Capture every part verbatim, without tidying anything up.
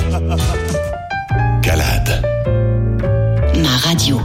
Calade. Ma radio.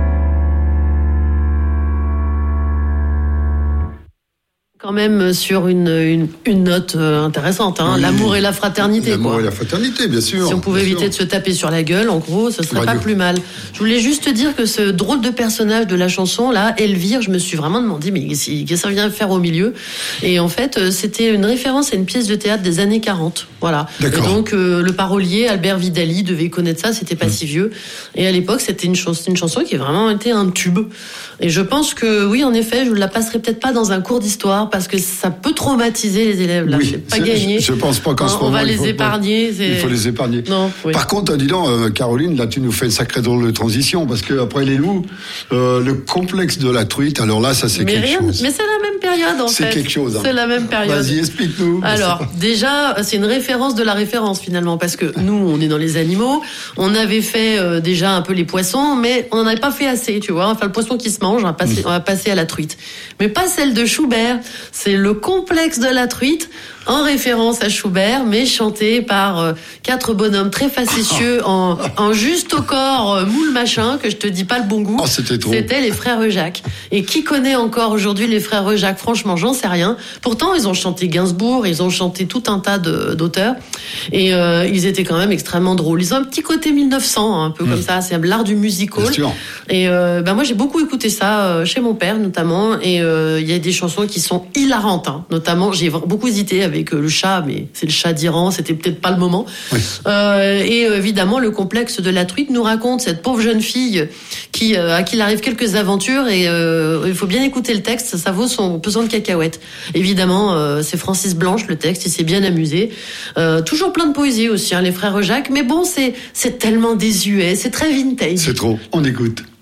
Quand même sur une, une, une note intéressante, hein. Oui. L'amour et la fraternité. L'amour quoi. et la fraternité, bien sûr. Si on pouvait éviter sûr. de se taper sur la gueule, en gros, ce serait Radio. pas plus mal. Je voulais juste dire que ce drôle de personnage de la chanson, là, Elvire, je me suis vraiment demandé, mais qu'est-ce que ça vient faire au milieu? Et en fait, c'était une référence à une pièce de théâtre des années quarante. Voilà. D'accord. Et donc, euh, le parolier, Albert Vidali, devait connaître ça, c'était pas mmh. si vieux. Et à l'époque, c'était une, ch- une chanson qui a vraiment été un tube. Et je pense que, oui, en effet, je ne la passerai peut-être pas dans un cours d'histoire, parce que ça peut traumatiser les élèves. Là, oui, c'est pas gagné. Je, je pense pas qu'en on, ce moment. On va les faut, épargner. C'est... Il faut les épargner. Non, oui. Par contre, dis donc, euh, Caroline, là, tu nous fais une sacrée drôle de transition, parce que après les loups, euh, le complexe de la truite, alors là, ça c'est mais quelque rien, chose. Mais c'est la même période, en c'est fait. C'est quelque chose. Hein. C'est la même période. Vas-y, explique-nous. Alors, déjà, c'est une référence de la référence, finalement, parce que nous, on est dans les animaux. On avait fait euh, déjà un peu les poissons, mais on n'en avait pas fait assez, tu vois. Enfin, le poisson qui se mange, on va passer, mmh. on va passer à la truite. Mais pas celle de Schubert. C'est le complexe de la truite, en référence à Schubert, mais chanté par euh, quatre bonhommes très facétieux en, en juste au corps, euh, moule machin, que je te dis pas le bon goût. Oh, c'était trop. C'était les frères Jacques. Et qui connaît encore aujourd'hui les frères Jacques? Franchement, j'en sais rien. Pourtant, ils ont chanté Gainsbourg, ils ont chanté tout un tas de, d'auteurs. Et euh, ils étaient quand même extrêmement drôles. Ils ont un petit côté mille neuf cents, hein, un peu mmh. comme ça. C'est l'art du musical. Bien sûr. Et euh, ben moi, j'ai beaucoup écouté ça euh, chez mon père, notamment. Et il euh, y a des chansons qui sont hilarantes, hein. Notamment, j'ai beaucoup hésité avec avec le chat, mais c'est le chat d'Iran, c'était peut-être pas le moment. Oui. Euh, et évidemment, le complexe de la truite nous raconte cette pauvre jeune fille qui, euh, à qui il arrive quelques aventures et euh, il faut bien écouter le texte, ça vaut son pesant de cacahuètes. Évidemment, euh, c'est Francis Blanche, le texte, il s'est bien amusé. Euh, toujours plein de poésie aussi, hein, les frères Jacques, mais bon, c'est, c'est tellement désuet, c'est très vintage. C'est trop, on écoute.